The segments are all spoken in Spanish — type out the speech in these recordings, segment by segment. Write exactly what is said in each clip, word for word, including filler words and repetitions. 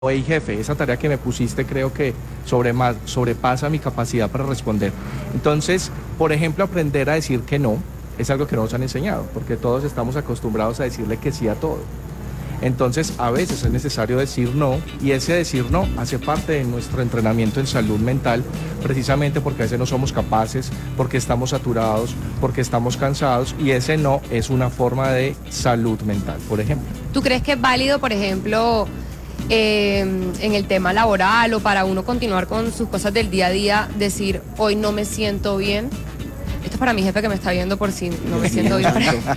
Hey jefe, esa tarea que me pusiste creo que sobrema- sobrepasa mi capacidad para responder. Entonces, por ejemplo, aprender a decir que no es algo que no nos han enseñado, porque todos estamos acostumbrados a decirle que sí a todo. Entonces, a veces es necesario decir no, y ese decir no hace parte de nuestro entrenamiento en salud mental, precisamente porque a veces no somos capaces, porque estamos saturados, porque estamos cansados, y ese no es una forma de salud mental, por ejemplo. ¿Tú crees que es válido, por ejemplo, eh, en el tema laboral o para uno continuar con sus cosas del día a día, decir, hoy no me siento bien? Esto es para mi jefe que me está viendo por si no me siento bien.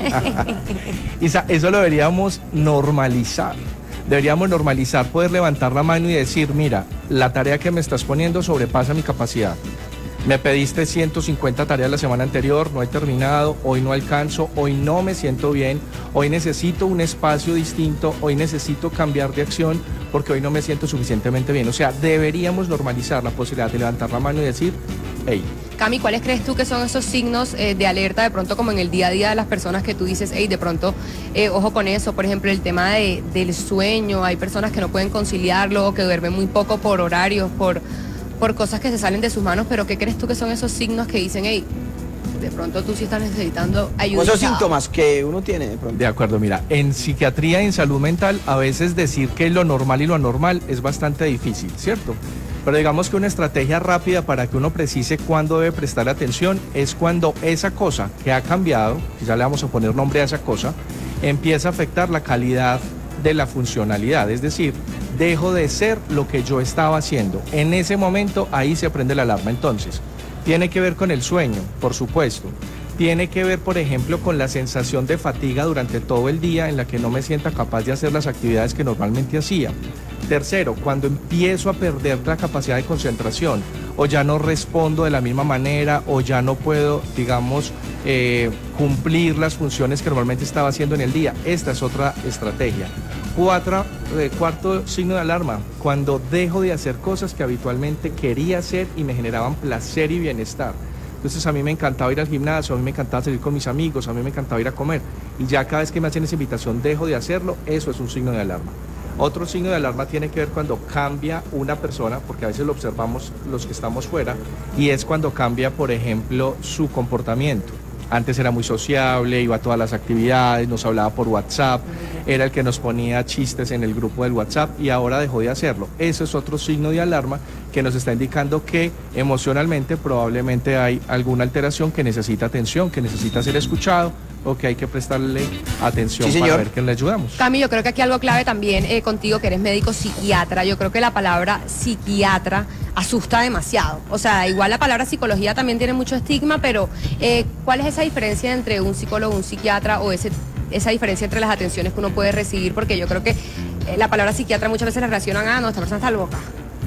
Isa, eso lo deberíamos normalizar. Deberíamos normalizar poder levantar la mano y decir, mira, la tarea que me estás poniendo sobrepasa mi capacidad. Me pediste ciento cincuenta tareas la semana anterior, no he terminado, hoy no alcanzo, hoy no me siento bien, hoy necesito un espacio distinto, hoy necesito cambiar de acción porque hoy no me siento suficientemente bien. O sea, deberíamos normalizar la posibilidad de levantar la mano y decir, hey. Cami, ¿cuáles crees tú que son esos signos eh, de alerta de pronto como en el día a día de las personas que tú dices, hey, de pronto, eh, ojo con eso? Por ejemplo, el tema de, del sueño, hay personas que no pueden conciliarlo, que duermen muy poco por horarios, por... por cosas que se salen de sus manos, pero ¿qué crees tú que son esos signos que dicen, hey, de pronto tú sí estás necesitando ayuda? Esos síntomas que uno tiene de pronto. De acuerdo, mira, en psiquiatría y en salud mental a veces decir que lo normal y lo anormal es bastante difícil, ¿cierto? Pero digamos que una estrategia rápida para que uno precise cuándo debe prestar atención es cuando esa cosa que ha cambiado, que ya le vamos a poner nombre a esa cosa, empieza a afectar la calidad de la funcionalidad, es decir, dejo de ser lo que yo estaba haciendo. En ese momento, ahí se prende la alarma. Entonces, tiene que ver con el sueño, por supuesto. Tiene que ver, por ejemplo, con la sensación de fatiga durante todo el día en la que no me sienta capaz de hacer las actividades que normalmente hacía. Tercero, cuando empiezo a perder la capacidad de concentración, o ya no respondo de la misma manera, o ya no puedo, digamos, eh, cumplir las funciones que normalmente estaba haciendo en el día. Esta es otra estrategia. Cuatro, eh, cuarto signo de alarma, cuando dejo de hacer cosas que habitualmente quería hacer y me generaban placer y bienestar. Entonces a mí me encantaba ir al gimnasio, a mí me encantaba salir con mis amigos, a mí me encantaba ir a comer. Y ya cada vez que me hacen esa invitación dejo de hacerlo, eso es un signo de alarma. Otro signo de alarma tiene que ver cuando cambia una persona, porque a veces lo observamos los que estamos fuera, y es cuando cambia, por ejemplo, su comportamiento. Antes era muy sociable, iba a todas las actividades, nos hablaba por WhatsApp, era el que nos ponía chistes en el grupo del WhatsApp y ahora dejó de hacerlo. Eso es otro signo de alarma que nos está indicando que emocionalmente probablemente hay alguna alteración que necesita atención, que necesita ser escuchado o que hay que prestarle atención sí, para ver que le ayudamos. Cami, yo creo que aquí algo clave también eh, contigo, que eres médico psiquiatra. Yo creo que la palabra psiquiatra asusta demasiado. O sea, igual la palabra psicología también tiene mucho estigma, pero eh, ¿cuál es esa diferencia entre un psicólogo, un psiquiatra, o ese, esa diferencia entre las atenciones que uno puede recibir? Porque yo creo que eh, la palabra psiquiatra muchas veces la relacionan a, no, esta persona está loca.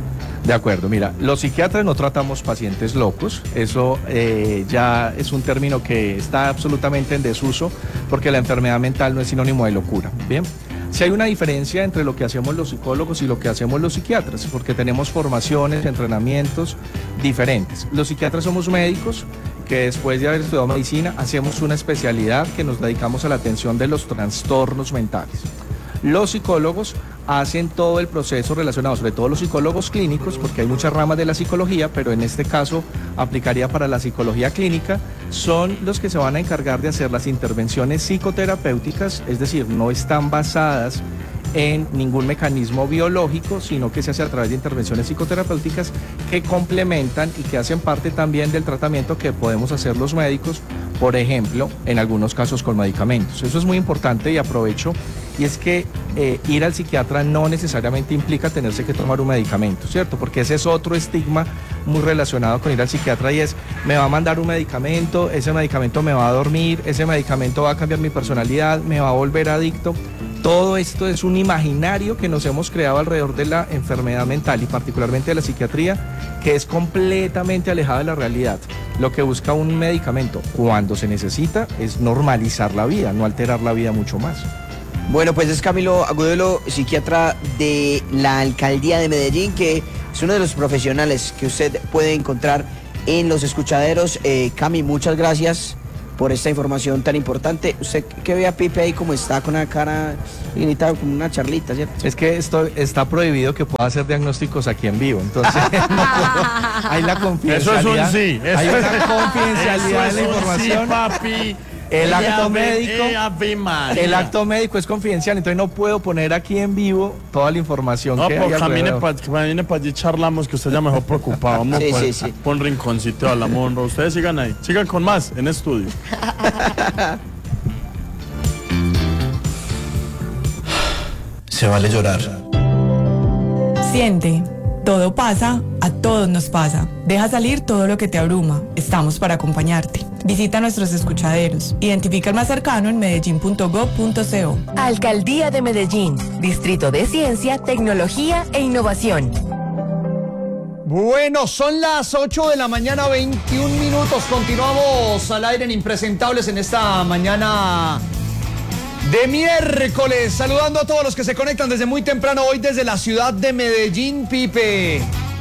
De acuerdo, mira, los psiquiatras no tratamos pacientes locos, eso eh, ya es un término que está absolutamente en desuso porque la enfermedad mental no es sinónimo de locura, ¿bien? Sí hay una diferencia entre lo que hacemos los psicólogos y lo que hacemos los psiquiatras, porque tenemos formaciones, entrenamientos diferentes. Los psiquiatras somos médicos que después de haber estudiado medicina hacemos una especialidad que nos dedicamos a la atención de los trastornos mentales. Los psicólogos hacen todo el proceso relacionado, sobre todo los psicólogos clínicos, porque hay muchas ramas de la psicología, pero en este caso aplicaría para la psicología clínica, son los que se van a encargar de hacer las intervenciones psicoterapéuticas, es decir, no están basadas en ningún mecanismo biológico, sino que se hace a través de intervenciones psicoterapéuticas que complementan y que hacen parte también del tratamiento que podemos hacer los médicos, por ejemplo, en algunos casos con medicamentos. Eso es muy importante y aprovecho, y es que eh, ir al psiquiatra no necesariamente implica tenerse que tomar un medicamento, ¿cierto? Porque ese es otro estigma muy relacionado con ir al psiquiatra, y es, me va a mandar un medicamento, ese medicamento me va a dormir, ese medicamento va a cambiar mi personalidad, me va a volver adicto. Todo esto es un imaginario que nos hemos creado alrededor de la enfermedad mental y particularmente de la psiquiatría, que es completamente alejada de la realidad. Lo que busca un medicamento cuando se necesita es normalizar la vida, no alterar la vida mucho más. Bueno, pues es Camilo Agudelo, psiquiatra de la Alcaldía de Medellín, que es uno de los profesionales que usted puede encontrar en los escuchaderos. Eh, Cami, muchas gracias por esta información tan importante. Usted que ve a Pipe ahí como está, con la cara y grita como una charlita, ¿cierto? Es que esto está prohibido que pueda hacer diagnósticos aquí en vivo, entonces hay la confidencialidad. Eso es un sí. Eso hay es, una confidencialidad eso es de la información. Sí, papi. El Ella acto ve- médico, ella ve María. el acto médico es confidencial, entonces no puedo poner aquí en vivo toda la información No, que pues hay camine alrededor. para allí, charlamos, que usted ya mejor preocupado. Vamos Sí, por, sí, sí. por un rinconcito, hablamos. honro. Ustedes sigan ahí, sigan con más en estudio. Se vale llorar. Siente, todo pasa, a todos nos pasa. Deja salir todo lo que te abruma. Estamos para acompañarte. Visita nuestros escuchaderos. Identifica el más cercano en medellín punto gob punto co. Alcaldía de Medellín, Distrito de Ciencia, Tecnología e Innovación. Bueno, son las ocho de la mañana, veintiún minutos. Continuamos al aire en Impresentables en esta mañana de miércoles. Saludando a todos los que se conectan desde muy temprano hoy desde la ciudad de Medellín, Pipe.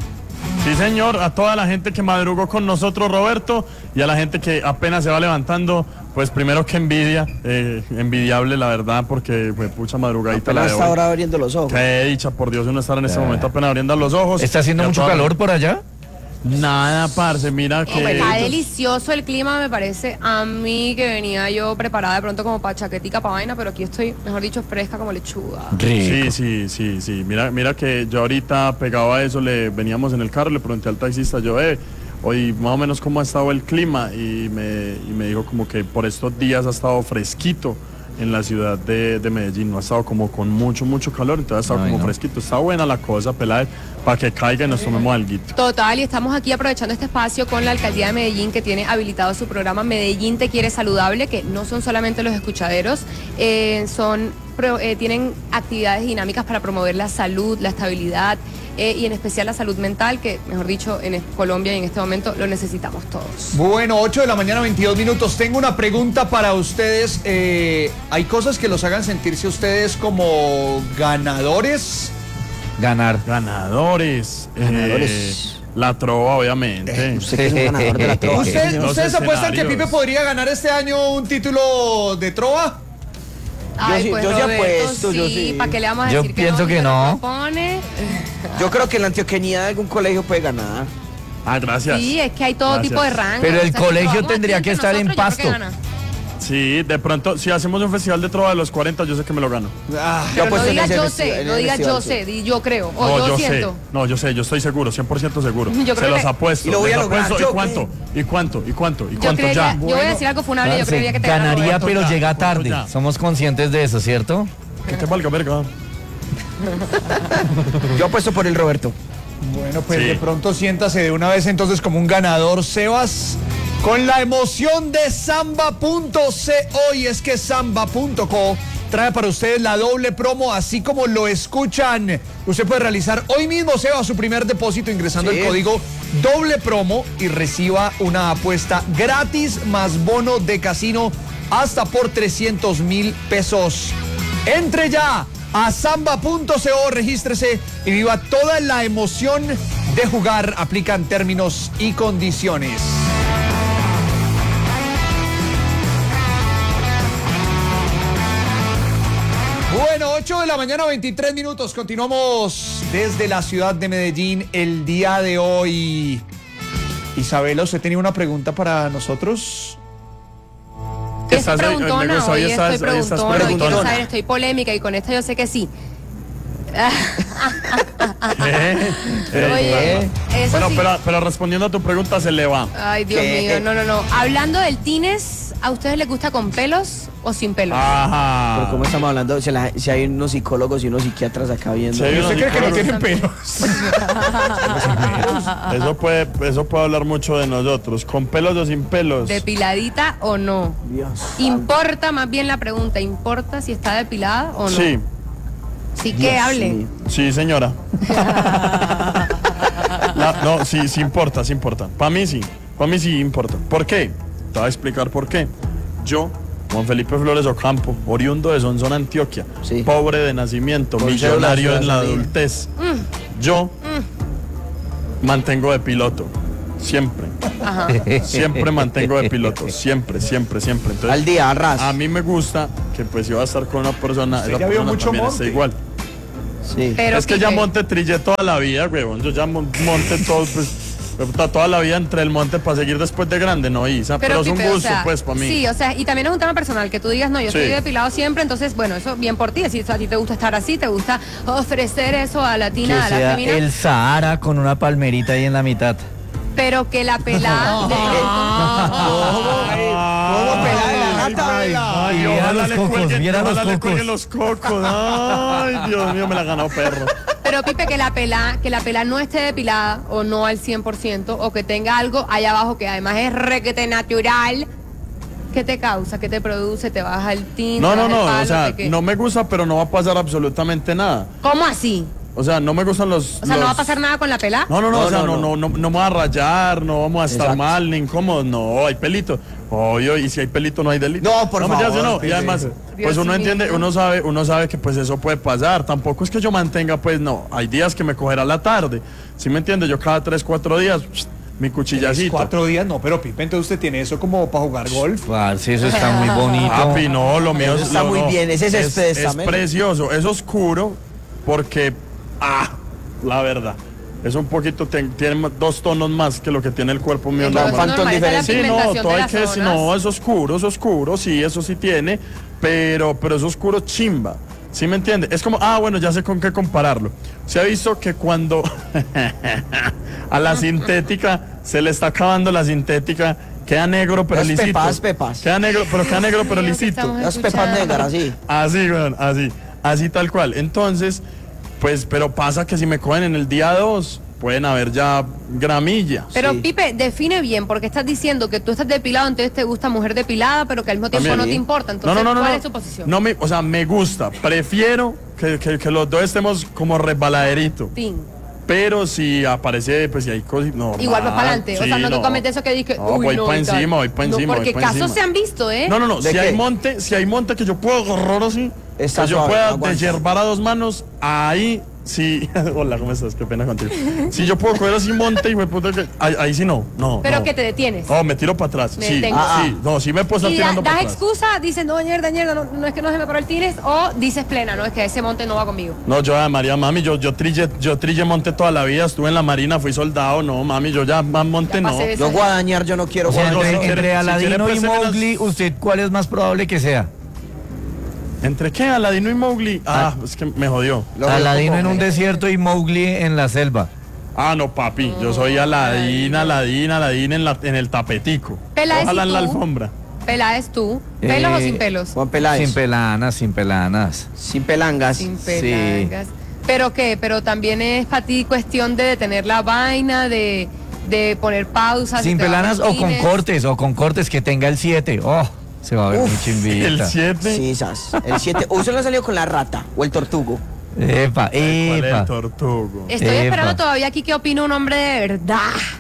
Sí, señor, a toda la gente que madrugó con nosotros, Roberto, y a la gente que apenas se va levantando, pues primero que envidia, eh, envidiable la verdad, porque fue pucha madrugadita Apenas la de está hoy. ahora abriendo los ojos. Qué dicha, por Dios, uno estar en este momento apenas abriendo los ojos. ¿Está haciendo Y a mucho toda- calor por allá? Nada, parce, mira que... Pues está delicioso el clima, me parece a mí, que venía yo preparada de pronto como para chaquetica, para vaina, pero aquí estoy, mejor dicho, fresca como lechuga. Sí, sí, sí, sí. Mira, mira que yo ahorita pegado a eso, le veníamos en el carro, le pregunté al taxista, yo, eh, hoy más o menos cómo ha estado el clima, y me, y me dijo como que por estos días ha estado fresquito en la ciudad de, de Medellín, no ha estado como con mucho, mucho calor, entonces ha estado Ay, como no. fresquito. Está buena la cosa, pelada, para que caiga y nos tomemos alguito. Total, y estamos aquí aprovechando este espacio con la Alcaldía de Medellín, que tiene habilitado su programa Medellín Te Quiere Saludable, que no son solamente los escuchaderos, eh, son pro- eh, tienen actividades dinámicas para promover la salud, la estabilidad eh, y en especial la salud mental, que mejor dicho, en Colombia y en este momento lo necesitamos todos. Bueno, ocho de la mañana, veintidós minutos. Tengo una pregunta para ustedes. Eh, ¿Hay cosas que los hagan sentirse ustedes como ganadores? Ganar. Ganadores. Ganadores. eh, la trova, obviamente. Eh, usted que es un ganador de la trova. ¿Usted- Los ¿Ustedes apuestan que escenarios. Pipe podría ganar este año un título de trova? Ay, sí- pues yo sí Roberto, apuesto, yo sí. ¿para qué le vamos a Yo decir pienso que que no. lo propone? Yo creo que la antioqueñidad de algún colegio puede ganar. Ah, gracias. Sí, es que hay todo Gracias. tipo de rangos. Pero el O sea, colegio si lo vamos tendría aquí que entre estar en nosotros, yo creo que Pasto. gana. Sí, de pronto, si hacemos un festival de trova de los cuarenta, yo sé que me lo gano. Ah, Yo Pero no apuesto en digas ese yo festival- sé, en no el digas yo festival, sé, sí. di yo creo, o No, yo, yo siento. sé. No, yo sé, yo estoy seguro, cien por ciento seguro. Yo Se creo los que- apuesto. Y lo voy a les lograr, apuesto. ¿yo ¿Y cuánto? ¿Y cuánto? ¿Y cuánto? ¿Y Yo, cuánto creería- ya? yo voy a decir algo funable, yo Parce, creería que te gana ganaría, Roberto. pero ya, llega ¿cuánto tarde. ya? Somos conscientes de eso, ¿cierto? Que te valga verga. Yo apuesto por el Roberto. Bueno, pues Sí. de pronto siéntase de una vez entonces como un ganador, Sebas, con la emoción de samba punto co. Y es que samba punto co trae para ustedes la doble promo, así como lo escuchan. Usted puede realizar hoy mismo, Sebas, su primer depósito ingresando Sí. el código doble promo y reciba una apuesta gratis más bono de casino hasta por trescientos mil pesos. Entre ya a samba punto co, regístrese y viva toda la emoción de jugar. Aplican términos y condiciones. Bueno, ocho de la mañana, veintitrés minutos. Continuamos desde la ciudad de Medellín el día de hoy. Isabela, ¿usted tenía una pregunta para nosotros? Estoy Estás ahí, preguntona, Negros, hoy ahí estás- estoy ahí estás preguntona, hoy quiero preguntona. saber, estoy polémica y con esta yo sé que sí. Eh, eh, Oye, eso Bueno, sí. pero, pero respondiendo a tu pregunta, se le va. Ay, Dios ¿Qué? mío, no, no, no. Hablando del tines, ¿a ustedes les gusta con pelos o sin pelos? Ajá. Pero ¿cómo estamos hablando? Si, la- si hay unos psicólogos y unos psiquiatras acá viendo. Sí, hay ¿Y usted unos cree que no psicólogos. tienen pelos? Eso puede, eso puede hablar mucho de nosotros. ¿Con pelos o sin pelos? ¿Depiladita o no? Dios. ¿Importa más bien la pregunta? ¿Importa si está depilada o no? Sí, Sí que Dios hable. mío. sí, señora. La- no, sí, sí importa, sí importa. Para mí sí, para mí sí importa. ¿Por qué? Te voy a explicar por qué. Yo, Juan Felipe Flores Ocampo, oriundo de Sonsón, Antioquia, Sí. pobre de nacimiento, Con millonario cédula de en la ciudadanía. adultez, yo mantengo de piloto. siempre. Ajá. Siempre mantengo de piloto, siempre, siempre, siempre. Entonces, Al día, al ras. a mí me gusta que pues si va a estar con una persona, Usted esa ya vio persona mucho también monte. está igual. Sí. Pero Es que ya Pipe, monte trillé toda la vida, huevón. Yo ya mon- monte todo, pues, puta, toda la vida entre el monte para seguir después de grande, no, Isa. Pero, es un Pipe, o gusto, sea, pues, para mí. Sí, o sea, y también es un tema personal, que tú digas, no, yo Sí. estoy depilado siempre, entonces, bueno, eso bien por ti, si a ti te gusta estar así, te gusta ofrecer eso a la Que tina, a la sea femina, el Sahara con una palmerita ahí en la mitad. pero que la pelada de ¿Cómo pelada de la rata? Ay, Y ojalá viera los le cocos, cuelguen, viera los ojalá le cocos. cuelguen los cocos. Ay, Dios mío, me la ha ganado perro. Pero Pipe, que la pela, que la pela no esté depilada o no al cien por ciento o que tenga algo allá abajo que además es requete natural. ¿Qué te causa? ¿Qué te produce? ¿Te baja el tinte? No, no, baja el no, palo, o sea, ¿de qué? no me gusta, pero no va a pasar absolutamente nada. ¿Cómo así? O sea, no me gustan los... O sea, ¿no los- va a pasar nada con la pela? No, no, no, No, o sea, no, no, no, no. no, no me va a rayar, no vamos a estar Exacto. mal, ni incómodos, no, hay pelito. Obvio, y si hay pelito no hay delito. No, por me digas, favor, no. Y Pipe. además, pues uno mío. entiende, uno sabe, uno sabe que pues eso puede pasar. Tampoco es que yo mantenga, pues no, hay días que me cogerá la tarde. ¿Sí me entiende? Yo cada tres, cuatro días, mi cuchillacito. Cuatro días, no, pero Pipe, entonces usted tiene eso como para jugar golf. Parce, eso está muy bonito. Papi, no, lo mío Eso es- está lo- muy no, bien, ese es es, expresamente. es precioso, es oscuro porque, ah, la verdad, es un poquito, ten- tiene dos tonos más que lo que tiene el cuerpo mío Entonces, normal. Phantom normal, esa es la diferente. Sí, no, pigmentación todo de hay las que decir, zonas. no, es oscuro, es oscuro, sí, eso sí tiene, pero, pero es oscuro chimba. ¿Sí me entiende? Es como, ah, bueno, ya sé con qué compararlo. Se ha visto que cuando a la sintética se le está acabando la sintética, queda negro pero Las lisito. pepas, pepas. Queda negro, pero queda negro pero Dios mío, ¿qué lisito. estamos Las pepas escuchando? negras, así. Así, weón, así, así tal cual. Entonces, pues, pero pasa que si me cogen en el día dos, pueden haber ya gramilla. Pero Sí. Pipe, define bien, porque estás diciendo que tú estás depilado, entonces te gusta mujer depilada, pero que al mismo tiempo También. no te importa. Entonces, no, no, no, ¿cuál no. es tu posición? No me, o sea, me gusta. Prefiero que, que- que los dos estemos como resbaladerito. Tin. Pero si aparece, pues si hay cosas. No, Igual vas para adelante. o sea, no, te cometes eso que dije. No, uy, voy no, para y tal. encima, voy para No, encima. porque voy pa' casos encima. se han visto, ¿eh? No, no, no. ¿De Si qué? hay monte, si hay monte que yo puedo agarrar así, Está que yo suave, pueda aguanta. deshiervar a dos manos, ahí sí. Hola, ¿cómo estás? Qué pena contigo. Si yo puedo coger así monte y me puta que. Ahí, ahí sí no. No. Pero no. que te detienes. No, me tiro para atrás. Me sí, detengo. Ah, sí. No, sí me puedo estar Y da- tirando das para atrás. excusa, dices, no, mierda, mierda, no, no es que no se me paró el tines, o dices plena, no es que ese monte no va conmigo. No, yo, ah, María, mami, yo, yo trille, yo trille monte toda la vida, estuve en la marina, fui soldado, no, mami, yo ya más monte Ya no. pasé de Yo guadañar, yo no quiero O sea, Bueno, guadañar. entre, si quiere- entre si quiere, Aladino y présteme las- Mowgli, ¿usted cuál es más probable que sea? ¿Entre qué? Aladino y Mowgli. Ah, es que me jodió. Lo veo Aladino como- en un desierto y Mowgli en la selva. Ah, no, papi, yo soy Aladín, Aladín, Aladín en, la, en el tapetico. Peláez, Ojalá ¿y en la tú? alfombra. Pela es tú. ¿Pelos o Eh, sin pelos? Juan Peláez. Sin pelanas, sin pelanas. Sin pelangas. Sin pelangas. ¿Pero qué? Pero también es para ti cuestión de detener la vaina, de, de poner pausas. Sin de te pelanas bajar o con tines. cortes, o con cortes que tenga el siete. Oh, se va a ver muy chimbita. El siete. Sí, sas. El siete. ¿Usted no ha salido con la rata o el tortugo? Epa, ¿Cuál es el epa. tortugo? Estoy Epa. esperando todavía aquí qué opina un hombre de verdad.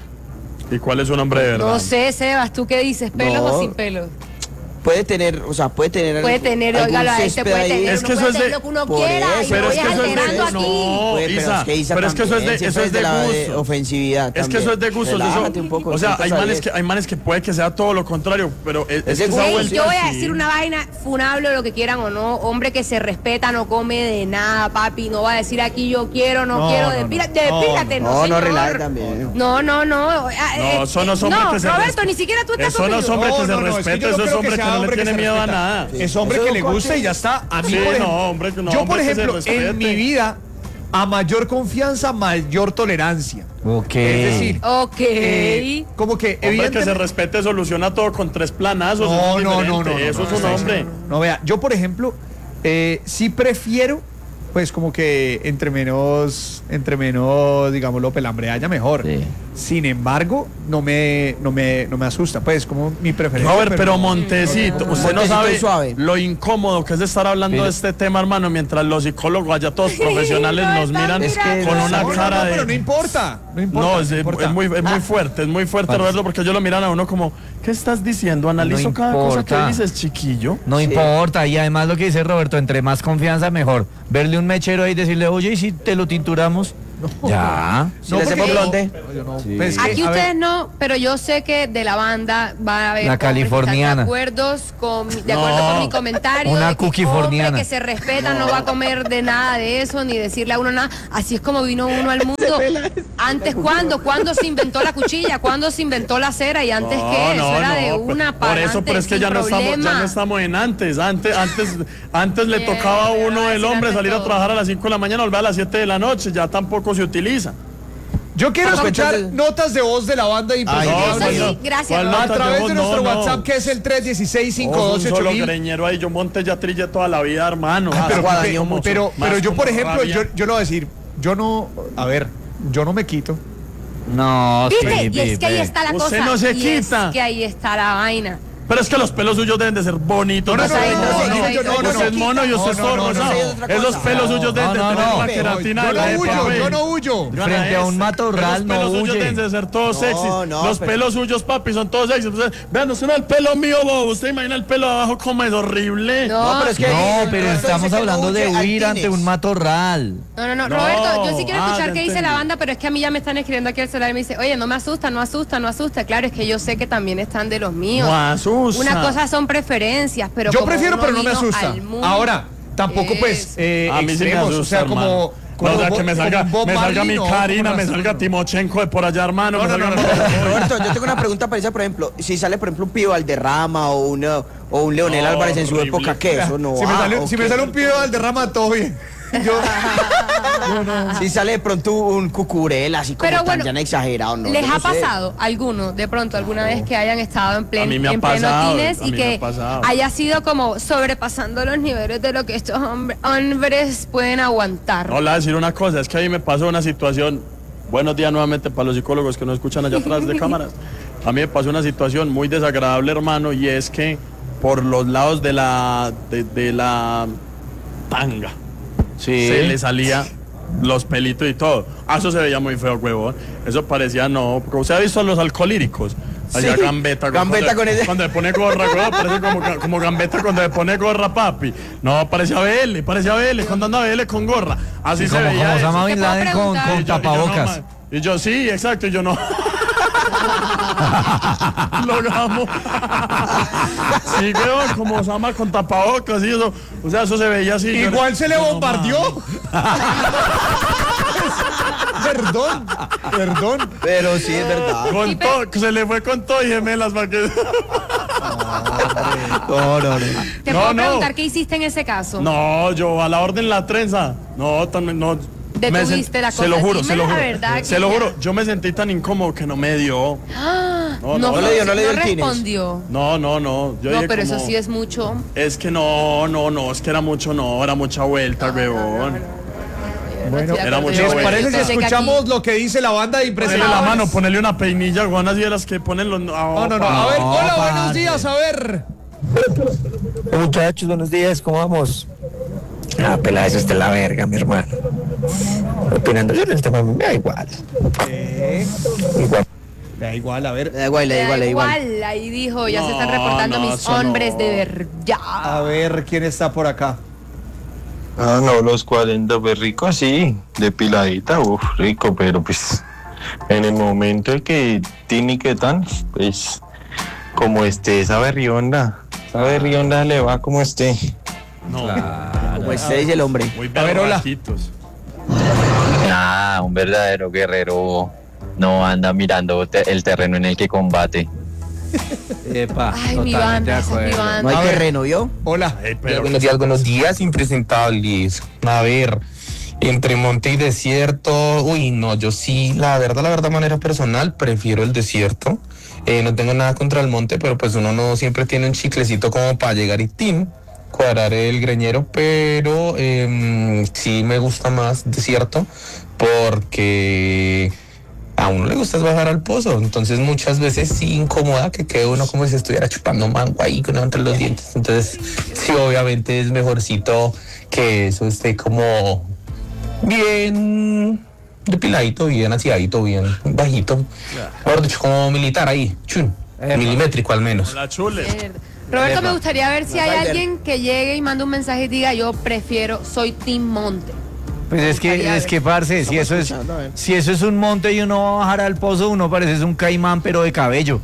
¿Y cuál es su nombre de verdad? No sé, Sebas, ¿tú qué dices? ¿Pelos No. o sin pelos? Puede tener, o sea, puede tener. Puede algún- tener, algún oiga, ahí se césped puede ahí. tener, Es uno que eso puede es tener de- lo que uno por quiera eso. y Pero lo es voy que eso es de- alterando no, aquí. Puede, pero Isa, es que Isa pero es que eso es de- también, eso es siempre de la gusto. ofensividad. Es que eso es de también. gustos. Relájate Eso, un poco, o sea, siempre hay sabes. manes, que, hay manes que puede que sea todo lo contrario, pero es, es de que esa gusto. Ey, vuelta yo voy a sí. decir una vaina funable o lo que quieran o no. Hombre que se respeta, no come de nada, papi. No va a decir aquí yo quiero, no, No, quiero. no, no. Depila- No, depílate, no, No, no, señor. relájate también. No, no, no. Ah, eh, No, son los hombres no, que se Roberto, resp- ni siquiera tú estás Eso no conmigo. son hombres que se es que respeta, yo no eso es creo hombre que sea no le hombre tiene se miedo a respeta. nada. Sí. Es hombre Eso que es le un gusta corte. y ya está. A mí, Sí, por ejemplo, no, hombre, que no, yo, hombre por que se ejemplo, respete. en mi vida, a mayor confianza, mayor tolerancia. Ok. Es decir, Ok. eh, como que Hombre que se evidentemente... respete soluciona todo con tres planazos. No, eso es no, no, diferente, no, no, Eso no, es un no, hombre. no, no, vea, yo por ejemplo, eh, sí prefiero, pues como que entre menos, entre menos, digámoslo, pelambre haya mejor. Sí. Sin embargo, no me, no me, no me asusta, pues como mi preferencia. Robert, pero Montecito, usted no Montecito sabe y suave. lo incómodo que es estar hablando Pero- de este tema, hermano, mientras los psicólogos allá todos profesionales no nos están miran mirando. con No, una no, cara no, de... pero no importa, no importa. No, es, no es importa. muy, es muy fuerte, es muy fuerte, Parce. Roberto, porque ellos lo miran a uno como, ¿qué estás diciendo? Analizo No cada cosa que importa. dices, chiquillo. No Sí. importa, y además lo que dice Roberto, entre más confianza mejor. Verle un mechero ahí y decirle, oye, ¿y si te lo tinturamos? Ya. ¿Sí le hacemos blonde? Yo no- Sí. pues es que, Aquí a ver, ustedes no, pero yo sé que de la banda va a haber La hombres que están californiana. de acuerdos con, de acuerdo No. con mi comentario. Una de que cuquiforniana. hombre que se respeta no. va a comer de nada de eso, ni decirle a uno nada. Así es como vino uno al mundo. Antes, ¿cuándo? ¿Cuándo se inventó la cuchilla? ¿Cuándo se inventó la cera? Y antes No, que eso no, era no, de por- una Por eso, pero es que ya no, estamos, ya no estamos en antes. Antes, antes, antes le Bien, tocaba a me uno, va a el decir hombre, antes salir a todo. trabajar a las cinco de la mañana, volver a las siete de la noche. Ya tampoco se utiliza. Yo quiero Vamos, escuchar entonces- notas de voz de la banda Ay, impresionante. Eso no, sí, gracias. ¿cuál Roberto. A nota través voz? de nuestro No, no. WhatsApp, que es el tres uno seis, cinco Oh, dos un ocho solo mil. greñero ahí, yo monté ya trille toda la vida, hermano. Ah, pero, Guadañó pero, mucho. pero, Más pero yo, como por ejemplo, rabia. yo, yo lo voy a decir, yo no, a ver, yo no me quito. No, ¿Viste? sí, Y es que ahí ve. está la Usted cosa. no se y quita. Es que ahí está la vaina. Pero es que los pelos suyos deben de ser bonitos. No, no, no, no, no, no, Usted no, no, es no, mono y usted es no, no, zorro, no, ¿no? no, es otra Esos cosa. pelos suyos deben de No, no, tener no. la queratina Yo de la no época, huyo, güey. yo no huyo. Gana Frente a un esta. matorral Esos no pelos suyos huye. deben de ser todos No, sexys. no, Los pero- pelos suyos, papi, son todos sexys. Entonces, vean, usted no el pelo mío, bobo. Usted imagina el pelo abajo como es horrible. No, No, pero es que- No, pero Entonces, estamos que hablando no de huye huir Altines. ante un matorral. No, no, no, No. Roberto, yo sí quiero Ah, escuchar ya qué dice entendí. la banda, pero es que a mí ya me están escribiendo aquí al celular y me dice, oye, no me asusta, no asusta, no asusta. Claro, es que yo sé que también están de los míos. No asusta. Una cosa son preferencias, pero Yo como prefiero, uno pero no me vino asusta. al mundo, Ahora, tampoco es- pues eh, A mí sí me extremos, asusta, o sea, como, hermano. como No, o sea, Bo- que me salga, como Bob me salga Marley, mi no, Karina, como me no salga asusta. Timochenko de por allá, hermano. No, me no, salga no, no. Roberto, yo tengo una pregunta parecida, por ejemplo, si sale, por ejemplo, un Pío Valderrama o, una, o un Leonel No, Álvarez en su horrible. época, ¿qué? Eso no si me va, sale, ¿o si me qué? sale un pibe al derrama, todo bien. Yo, Si sale de pronto un cucurel así como Pero tan bueno, ya exagerado, ¿no? ¿Les Yo no ha sé. pasado alguno, de pronto, alguna vez que hayan estado en, plen- A mí me ha en pleno pasado, tines a y mí me que ha pasado. haya sido como sobrepasando los niveles de lo que estos hombre- hombres pueden aguantar? No, le voy a decir una cosa, es que ahí me pasó una situación. Buenos días nuevamente para los psicólogos que no escuchan allá atrás de cámaras. A mí me pasó una situación muy desagradable, hermano, y es que por los lados de la de, de la tanga Sí. se le salía los pelitos y todo. Ah, eso se veía muy feo, huevón. Eso parecía no. ¿Usted ha visto a los alcohólicos? Allá Sí. gambeta, Gambetta cuando, con ese- cuando le pone gorra, huevón, parece como, como gambeta cuando le pone gorra, papi. No, parecía B L, parecía B L, cuando anda B L con gorra. Así Sí, se como, veía como eso. Osama Bin ¿Te puedo Laden con, preguntar? con Y yo- y yo no, tapabocas. ma- Y yo, sí, exacto, y yo no. Logramos. Sí, weón, como Osama con tapabocas y eso. O sea, eso se veía así. yo- igual se le yo no, bombardeó. Perdón, perdón. Pero sí, es verdad. Con Sí, todo, se le fue con todo y gemelas para que. No, no, no. ¿Te No, puedo no. preguntar qué hiciste en ese caso? No, yo a la orden la trenza. No, también no. Detuviste sen- la Se cosa. lo juro, Dime se lo la juro. verdad, se que lo ya- juro, yo me sentí tan incómodo que no me dio. Ah, No, no, no le dio, no le dio el tines. respondió. No, no, no. Yo No, dije pero como, eso sí es mucho. Es que no, no, no, es que era mucho, no, era mucha vuelta, huevón. Bueno, era mucho ¿les bueno. parece si Yo sé que escuchamos aquí- lo que dice la banda de Ponerle impresionadores? la mano, ponerle una peinilla, Juan, así de las que ponen los. No, no, no. A ver, hola, buenos días, a ver. Muchachos, buenos días, ¿cómo vamos? Ah, pelada, eso está en la verga, mi hermano. Opinando yo en el tema, me da igual. Igual. Da igual, a ver. Da igual, da Da igual, da igual. igual, ahí dijo, ya se están No, reportando no, mis eso hombres no. de ver ya. A ver quién está por acá. Ah, no, los cuarenta, pues rico, sí, depiladita, uff, rico, pero pues en el momento en que tiene que tan, pues como esté esa berrionda, esa berrionda le va como esté. No, Como este dice el hombre. muy A ver, hola. berraquitos. Ah, un verdadero guerrero no anda mirando te- el terreno en el que combate. Epa, Ay, mi totalmente banda, de esa es mi acuerdo. banda. No hay A ver. terreno, ¿vio? Hola. Ey, pero, Buenos días, buenos días, impresentables. A ver, entre monte y desierto, uy, no, yo sí, la verdad, la verdad, manera personal, prefiero el desierto. Eh, no tengo nada contra el monte, pero pues uno no siempre tiene un chiclecito como para llegar y tin, cuadrar el greñero, pero eh, sí me gusta más desierto porque a uno le gusta bajar al pozo, entonces muchas veces sí incomoda que quede uno como si estuviera chupando mango ahí con entre los dientes, entonces sí, obviamente es mejorcito que eso esté como bien depiladito, bien aseadito, bien bajito, mejor dicho, como militar ahí, chun, milimétrico al menos. la chule. Mierda. Roberto, me gustaría ver si hay Ryder. alguien que llegue y mande un mensaje y diga, yo prefiero, soy Team Monte. Pues es que, es que, parce, si eso es, si eso es un monte y uno va a bajar al pozo, uno parece un caimán, pero de cabello.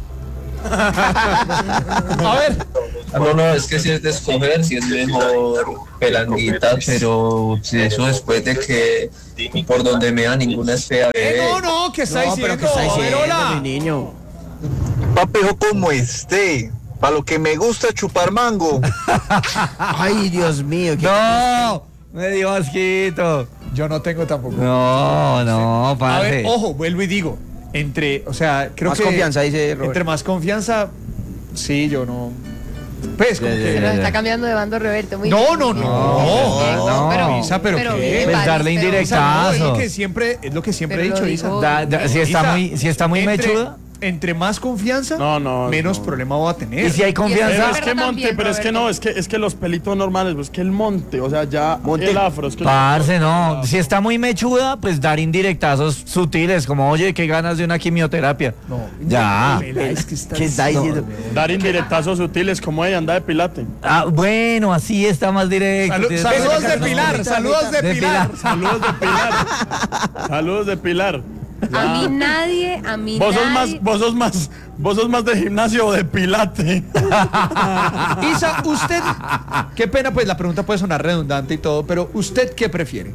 A ver. No, no, es que si es de escoger, si es mejor pelanguita, pero si eso después de que por donde me da ninguna es fea. Eh, no, no, ¿qué está No, diciendo? pero ¿qué está A ver, diciendo, hola. mi niño? Papejo como esté, para lo que me gusta chupar mango. Ay, Dios mío. ¿qué No, me dio asquito. Yo no tengo tampoco. No, no, A parce. ver, ojo, vuelvo y digo. Entre, o sea, creo Más que. confianza, dice Robert. Entre más confianza, sí, yo no. Pues, como Ya, que. ya, Se ya. nos está cambiando de bando Roberto. Muy No, bien, no, muy bien. no. No, pero, Isa, pero pero ¿qué? bien, Pues París, darle pero- indirectazo. Es lo que siempre, es lo que siempre Pero he dicho, lo Isa. digo- Da- da- si está Isa, muy, si está muy entre- mechuda. Entre más confianza, No, no, menos no. problema va a tener. Y si hay Pero confianza. es que Roberto monte, también, pero es que no, Roberto. es que es que los pelitos normales, pues que el monte, o sea, ya Monte. el afro, es que Parce, no. Si está muy mechuda, pues dar indirectazos sutiles, como, oye, qué ganas de una quimioterapia. No. Ya. Es que está ¿Qué está diciendo? dar indirectazos sutiles como ella anda de pilate. Ah, bueno, así está más directo. Salu- Tienes saludos razón. de Pilar, saludos de De Pilar. Saludos de Pilar. Saludos de Pilar. A mí nadie, a mí Vos sos nadie. más, vos sos más, vos sos más de gimnasio o de pilate. Isa, usted, qué pena, pues la pregunta puede sonar redundante y todo, pero ¿usted qué prefiere?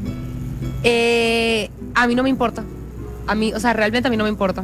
Eh, a mí no me importa. A mí, o sea, realmente a mí no me importa.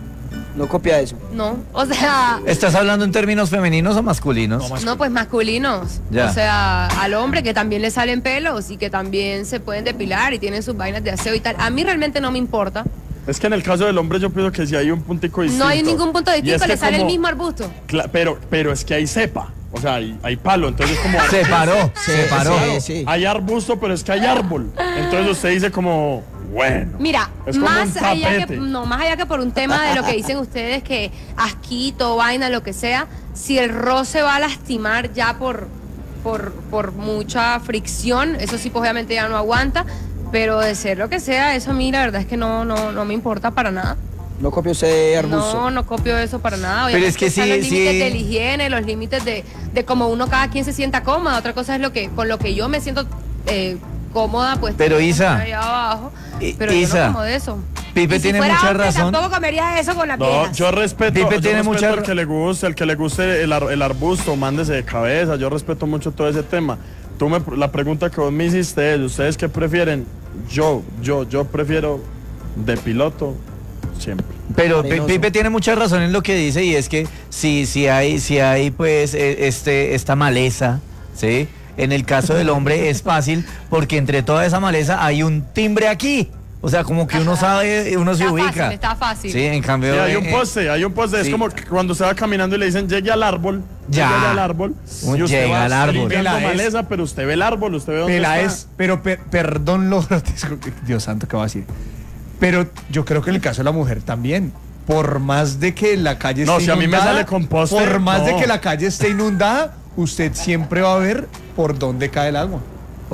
No copia eso. No, o sea, ¿Estás hablando en términos femeninos o masculinos? no, pues masculinos. Ya. O sea, al hombre que también le salen pelos y que también se pueden depilar y tienen sus vainas de aseo y tal. A mí realmente no me importa. Es que en el caso del hombre yo pienso que si hay un puntico distinto. No hay ningún punto Y es distinto, que le sale el como- mismo arbusto. Cla- pero, pero es que hay cepa, o sea, hay, hay palo, entonces como... Se paró, se paró. Sí, sí. Hay arbusto, pero es que hay árbol. Entonces usted dice como, bueno. Mira, Es como más un allá que tapete. no, más allá que por un tema de lo que dicen ustedes que asquito, vaina, lo que sea, si el roce va a lastimar ya por por por mucha fricción, eso sí pues obviamente ya no aguanta, pero de ser lo que sea, eso a mí la verdad es que no no no me importa para nada. No copia usted arbusto. No, no copio eso para nada. Pero es que están sí, los límites sí. de la higiene, los límites de, de cómo uno cada quien se sienta cómoda. Otra cosa es lo que con lo que yo me siento eh, cómoda, pues. Pero, tengo Isa, allá abajo. I- Pero yo Isa, no como de eso. Pipe Y si tiene fuera mucha hombre, razón. Tampoco comería eso con las No, viejas. yo respeto, Pipe yo tiene respeto mucha el ra- que le guste, el que le guste el, ar- el arbusto, mándese de cabeza, yo respeto mucho todo ese tema. Tú me, la pregunta que vos me hiciste es, ¿ustedes qué prefieren? Yo, yo, yo prefiero de piloto siempre. Pero Pi- Arenoso. Pipe tiene mucha razón en lo que dice y es que si, si hay, si hay pues eh, este, esta maleza, ¿sí? En el caso del hombre es fácil porque entre toda esa maleza hay un timbre aquí. O sea, como que uno sabe, uno se Está ubica. fácil, está fácil. Sí, en cambio. Sí, hay eh, un poste, hay un poste, sí. es como que cuando se va caminando y le dicen llegue al árbol, Ya. llegue al árbol, Un y usted llega va al árbol. limpiando Pela es- maleza, pero usted ve el árbol, usted ve dónde Pela está. es, pero per- perdón lo grotesco, que- Dios santo, ¿qué va a decir? Pero yo creo que en el caso de la mujer también, por más de que la calle No, esté si a mí me inundada, sale composte, por más de no. que la calle esté inundada, usted siempre va a ver por dónde cae el agua.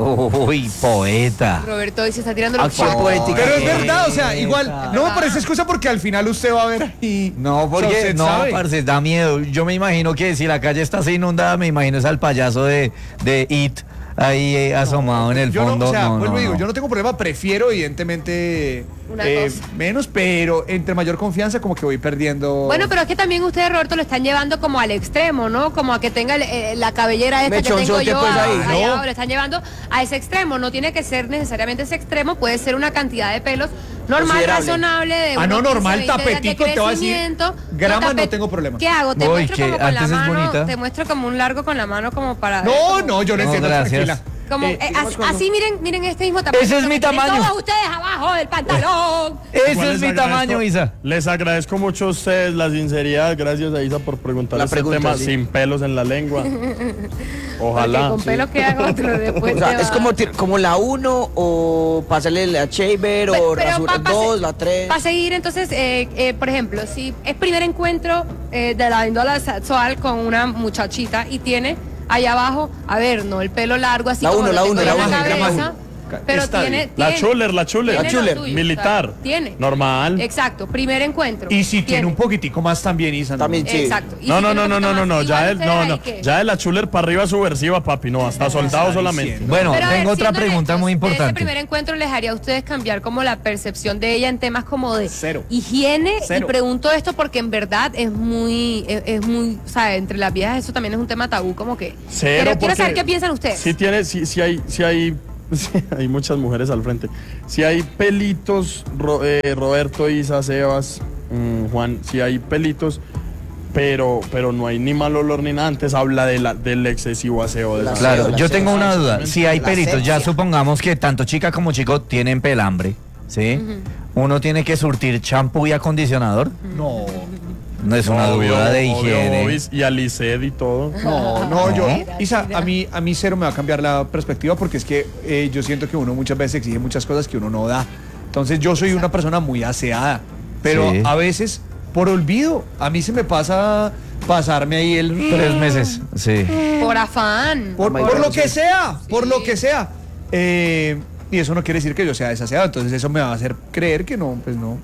Uy, poeta. Roberto hoy se está tirando los Acción cuatro. poética. Pero es Eh, verdad, o sea, igual, no me parece excusa porque al final usted va a ver ahí. No, o sea, porque usted no, sabe. parce, da miedo. Yo me imagino que si la calle está así inundada, me imagino es al payaso de, de It ahí eh, asomado en el Yo fondo. no, o sea, No, vuelvo no, y digo, no. yo no tengo problema, prefiero evidentemente Una eh, cosa. menos, pero entre mayor confianza como que voy perdiendo. Bueno, pero es que también ustedes, Roberto, lo están llevando como al extremo, ¿no? Como a que tenga el- eh, la cabellera esta que tengo Mechonzote, yo. pues, a- ahí, allá ¿no? abajo, lo están llevando a ese extremo. No tiene que ser necesariamente ese extremo, puede ser una cantidad de pelos normal, Considerable. razonable. De Ah, no, unos normal, quince, veinte días de tapetico, te va a decir, crecimiento. grama no tapet- tengo problema. ¿Qué hago? Te Uy, muestro que como con la antes es mano, bonita. te muestro como un largo con la mano como para... No, como- no, yo lo No, entiendo, gracias. tranquila. Como, Eh, eh, digamos así, cuando- así, miren, miren este mismo tamaño. Ese es que mi tienen tamaño. Todos ustedes abajo del pantalón. Ese Igual es les mi agradezco- tamaño, Isa. Les agradezco mucho a ustedes la sinceridad. Gracias a Isa por preguntar La este pregunta, tema sí. sin pelos en la lengua. Porque Ojalá. con pelos que hago otro después O sea, te es va- como, tir- como la uno o pasarle la shaver o rasura dos, la tres. Para seguir, entonces, eh, eh, por ejemplo, si es primer encuentro eh, de la índola sexual con una muchachita y tiene ahí abajo, a ver, no el pelo largo así La como uno, lo la tengo uno, yo la en uno, la grama cabeza. uno. Pero Está tiene, bien. La tiene- chuler, la chuler. tiene La chuler. lo suyo, Militar. o sea, tiene. Normal. Exacto, primer encuentro. Y si tiene un poquitico más también, Isa. ¿no? También sí. Exacto. Y No, si no, tiene no, un no, poquito no, no, más, no, igual ya, el, ustedes no, ahí no, que- ya de la chuler para arriba subversiva, papi, no, hasta soldado solamente. diciendo? Bueno, Pero a ver, tengo otra siendo pregunta honestos, muy de ese importante. primer encuentro les haría a ustedes cambiar como la percepción de ella en temas como de Cero. higiene. Cero. Y pregunto esto porque en verdad es muy, es, es muy, o sea, entre las viejas eso también es un tema tabú, como que. Cero, Pero quiero porque saber qué piensan ustedes. Si tiene, si, si hay, si hay, sí, hay muchas mujeres al frente. Si hay pelitos, Ro- eh, Roberto, Isa, Sebas, mm, Juan, si hay pelitos, pero, pero no hay ni mal olor ni nada. Antes habla de la, del excesivo aseo de La esa- Claro, la yo tengo asepsia. una duda. Si hay La pelitos, ya asepsia. supongamos que tanto chica como chico tienen pelambre, ¿sí? Uno tiene que surtir champú y acondicionador. No, No es una Obvio, duda de obvio, higiene. obvio, y Aliced y todo. no, no, yo. Mira, Isa, mira. a mí, a mí cero me va a cambiar la perspectiva porque es que eh, yo siento que uno muchas veces exige muchas cosas que uno no da. Entonces yo soy una persona muy aseada, pero Sí. a veces por olvido. A mí se me pasa pasarme ahí el... Tres meses, sí. Por afán. Por, my por God, lo que sí. sea, por Sí. lo que sea. Eh, y eso no quiere decir que yo sea desaseado, entonces eso me va a hacer creer que no, pues no.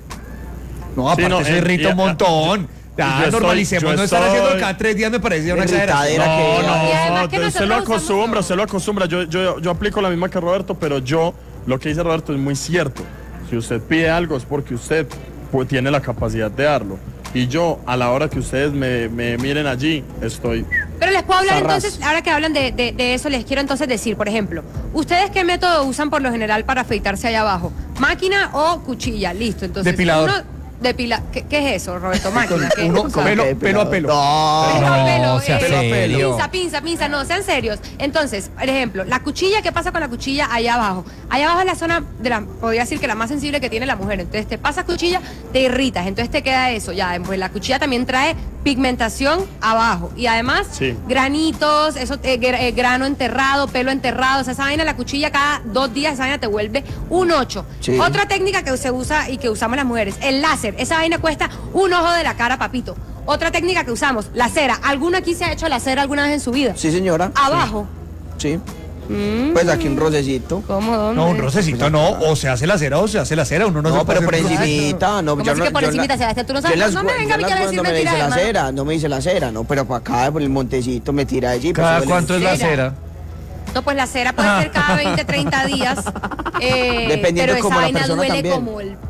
No, Sí, aparte no, eso eh, irrita y- un montón. yo Ya, estoy- normalicemos, yo no estar estoy- haciendo cada tres días me parece una Irritadera. exageración. que- No, Y además no, que usted nosotros lo usamos- acostumbra, usted lo acostumbra. Yo, yo, yo aplico la misma que Roberto, pero yo, lo que dice Roberto es muy cierto. Si usted pide algo es porque usted pues, tiene la capacidad de darlo. Y yo, a la hora que ustedes me, me miren allí, estoy... Pero les puedo hablar Sarras. entonces, ahora que hablan de, de- de eso, les quiero entonces decir, por ejemplo, ¿ustedes qué método usan por lo general para afeitarse allá abajo? ¿Máquina o cuchilla? Listo, entonces. Depilador. uno depila- ¿Qué, qué es eso, Roberto? ¿Máquina? ¿Qué? Uno, O sea, pelo, Ok, pelo a pelo. No. Pelo a No, pelo, sea eh, serio. Pinza, pinza, pinza, no, sean serios. Entonces, por ejemplo, la cuchilla, ¿qué pasa con la cuchilla allá abajo? Allá abajo es la zona, de la, podría decir que la más sensible que tiene la mujer. Entonces, te pasas cuchilla, te irritas, entonces te queda eso. Ya, pues la cuchilla también trae pigmentación abajo. Y además, Sí. granitos, eso, eh, gra- eh, grano enterrado, pelo enterrado. O sea, esa vaina, la cuchilla cada dos días, esa vaina te vuelve un ocho. Sí. Otra técnica que se usa y que usamos las mujeres, el láser. Esa vaina cuesta un ojo de la cara, papito. Otra técnica que usamos, la cera. ¿Alguno aquí se ha hecho la cera alguna vez en su vida? Sí, señora. Abajo. Sí. Mm. Pues aquí un rocecito. ¿Cómo? ¿Dónde? No, un rocecito no, o se hace la cera o se hace la cera, uno no, No, se pero puede por hacer un rocecito. encimita, no, ¿Cómo yo así no, que por yo en la- encimita, Sebastián? Tú no sabes- yo en las no me cu- venga a yo mí en a las decir cuando me mentiras, dice la hermano. cera, no me dice la cera, no, pero para acá, por el montecito, me tira allí. pues, ¿Cada suele- cuánto es la Cera. cera? No, pues la cera puede ser cada veinte, treinta días. Eh, Dependiendo pero como esa la vaina persona duele también. como el...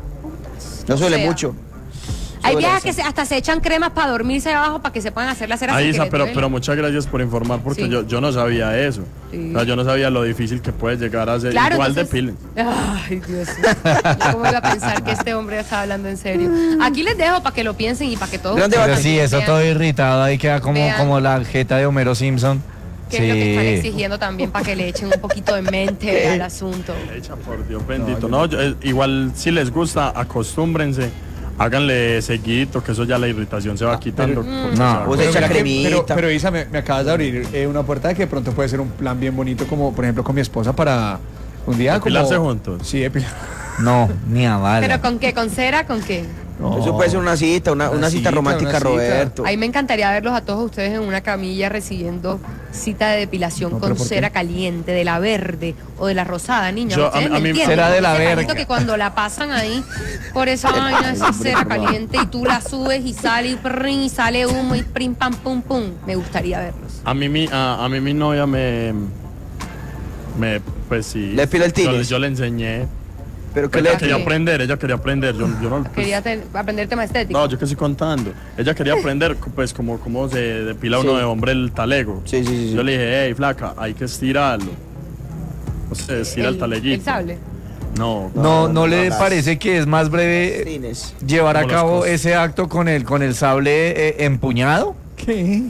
No suele o sea, mucho. Hay Suele viejas que eso. se- hasta se echan cremas para dormirse ahí abajo para que se puedan hacer la cera Ahí, sin que Isa, les pero, duela. pero muchas gracias por informar porque Sí. yo, yo no sabía eso. Sí. O sea, yo no sabía lo difícil que puede llegar a ser. Claro, Igual entonces- de pilen. Ay, Dios mío. Yo ¿Cómo iba a pensar que este hombre está hablando en serio? Aquí les dejo para que lo piensen y para que todos Grande ustedes Pero sí, también eso vean todo irritado, ahí queda como, Vean. como la jeta de Homero Simpson. qué es lo que están Sí. exigiendo también para que le echen un poquito de mente al asunto. Echa por Dios bendito. No, yo- eh, igual si les gusta, acostúmbrense. Háganle seguidito, que eso ya la irritación se va quitando. porque No. se va Pues Pero, echa mira que- cremita. pero, pero Isa, me, me acabas de abrir eh, una puerta de que de pronto puede ser un plan bien bonito, como por ejemplo con mi esposa para un día como... ¿Depilarse juntos? Sí, depilar. No, ni a bala. ¿Pero con qué? ¿Con cera? ¿Con qué? Eso puede ser una cita, una, Una una cita cita, romántica, una cita. Roberto. A mí me encantaría verlos a todos ustedes en una camilla recibiendo cita de depilación No, ¿pero con por qué? cera caliente, de la verde o de la rosada, niña. Yo- Ustedes a- me a mí- entienden, Cera de la ese verga. palito que cuando la pasan ahí por esa vaina, esa cera caliente y tú la subes y sale y, prin, y sale humo y prim, pam, pum, pum. Me gustaría verlos. A mí, mi, a, a mí mi novia me... me pues sí. ¿Le depila el yo, tines? yo le enseñé. Pero que Ella le... quería ¿Qué? aprender, ella quería aprender. Yo, yo no, pues, Quería ten- aprender tema estético. no, yo que estoy contando. Ella quería aprender, pues, como cómo se depila uno Sí. de hombre el talego. Sí, sí, sí, sí. Yo le dije, hey, flaca, hay que estirarlo. O sea, estira el, taleguito. El sable. No, No, no, no, le no, parece que es más breve Tines. llevar a Como las cabo cosas. ese acto con el, con el sable eh, empuñado. ¿Qué?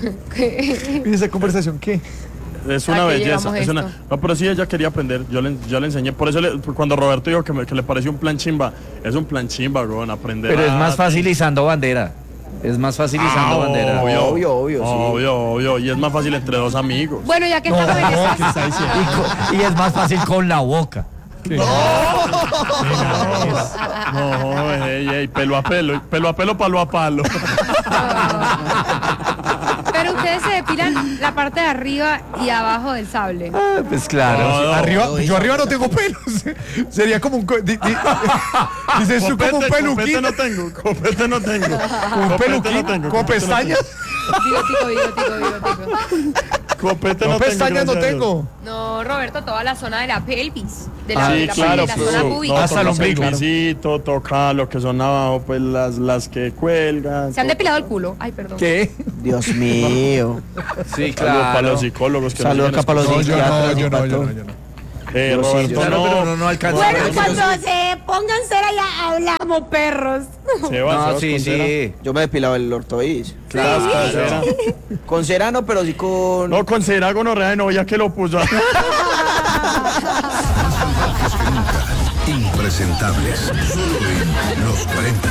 ¿Y esa conversación qué? es ¿A una qué belleza. llevamos Es una, esto? no, pero sí, ella quería aprender. Yo le, yo le enseñé. Por eso le- cuando Roberto dijo que, me- que le pareció un plan chimba, es un plan chimba, weón, aprender. Pero es a- más fácil izando bandera. Es más fácil izando Ah, bandera. obvio, Obvio, obvio, sí. Obvio, obvio. Y es más fácil entre dos amigos. Bueno, ya que estamos en esas... Y, co- y es más fácil con la boca. No, ey, ey, pelo a pelo, pelo a pelo, palo a palo. Pero ustedes ustedes se depilan la parte de arriba y abajo del sable. Ah, pues claro. No, no, arriba, no, yo arriba no tengo pelos. Sería como un... co- di- di- Dices tú como un Copete peluquín. no tengo, copete no tengo. Como un Copete peluquín no tengo, con copete no pestañas. Bigotico, bigotico, bigotico. Copete No, no tengo. pestañas no gracias a Dios. tengo. No, Roberto, toda la zona de la pelvis. De la, Ah, de sí, la, claro, de la pues, zona no, pública. Hasta el toca ombligo. el pisito, toca lo que son abajo, pues las, las que cuelgan. ¿Se han toca- depilado el culo? Ay, perdón. ¿Qué? Dios mío. Sí, Saludos para claro. los psicólogos que Saludos nos acá para los No, yo no, psiquiatras. yo no, para yo no, todo. yo no. Eh, Yo sí, Roberto, yo- Claro, no. pero no, no alcanza. Bueno, Pero- cuando se pongan cera ya hablamos, perros. Sebas, No, Sebas, sí, con cera. sí. Yo me he depilado el ortoides. Sebas, con cera. Con cera no, pero sí con... No, con cera gonorrea de novia que lo puso. Impresentables. Solo en Los cuarenta.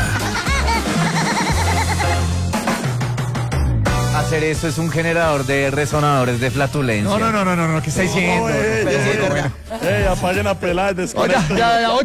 Hacer eso es un generador de resonadores de flatulencia. No, no, no, no, no, no, ¿qué está diciendo? Ey, Pero sí es verdad. ey, apaguen la pelada, Oye, desconecten. ya, ya, ocho